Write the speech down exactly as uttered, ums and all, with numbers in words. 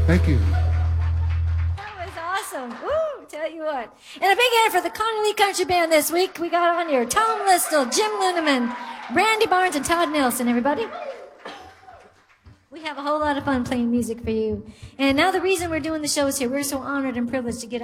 Thank you. That was awesome. Woo, tell you what. And a big hand for the Connie Lee Country Band this week. We got on here Tom Listle, Jim Luneman, Randy Barnes, and Todd Nelson, everybody. We have a whole lot of fun playing music for you. And now the reason we're doing the show is here, we're so honored and privileged to get